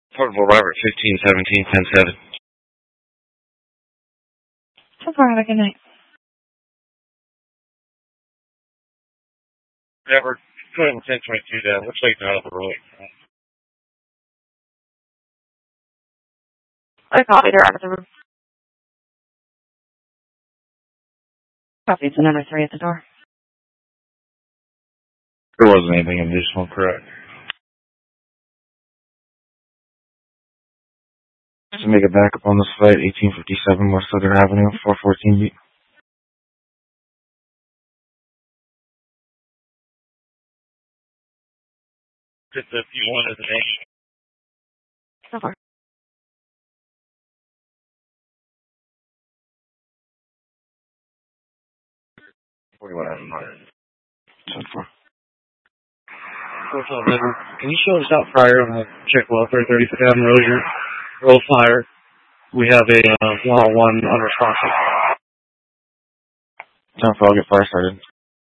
Portable Robert 1517 10-7. So far, have a good night. Yeah, we're putting 1022 down. Looks like they're out of the road. I copy, they're out of the room. Copy, it's a number 3 at the door. There wasn't anything additional, correct? To make it back up on this flight, 1857 West Southern Avenue, 414 beat. Just if you wanted the name. So far. 41 So far. Can you show us out prior on the check welfare 35th Avenue Road Flyer? We have a 101 unresponsive. Time for I'll get fire started.